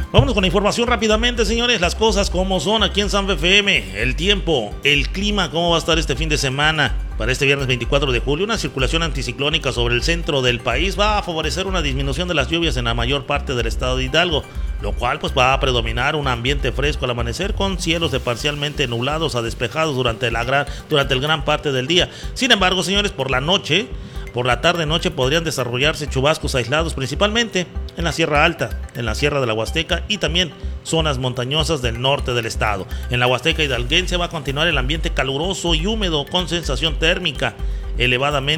Vámonos con la información rápidamente, señores. Las cosas como son aquí en San FM. El tiempo, el clima, cómo va a estar este fin de semana. Para este viernes 24 de julio, una circulación anticiclónica sobre el centro del país va a favorecer una disminución de las lluvias en la mayor parte del estado de Hidalgo, lo cual pues va a predominar un ambiente fresco al amanecer con cielos de parcialmente nublados a despejados durante el gran parte del día. Sin embargo, señores, por la tarde-noche podrían desarrollarse chubascos aislados, principalmente en la Sierra Alta, en la Sierra de la Huasteca y también zonas montañosas del norte del estado. En la Huasteca hidalguense va a continuar el ambiente caluroso y húmedo con sensación térmica elevadamente